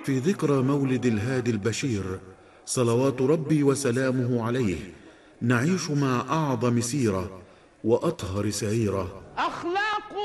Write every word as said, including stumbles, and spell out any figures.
في ذكرى مولد الهادي البشير صلوات ربي وسلامه عليه نعيش مع أعظم سيرة وأطهر سريرة.